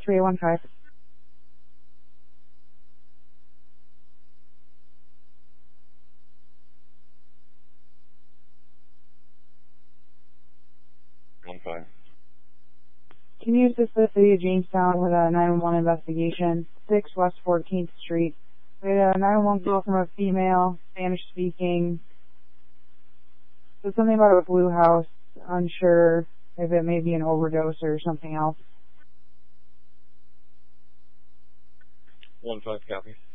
3815. Can you assist the city of Jamestown with a 911 investigation? 6 West 14th Street. We had a 911 call from a female, Spanish speaking. So something about a blue house. Unsure if it may be an overdose or something else. 15 copy.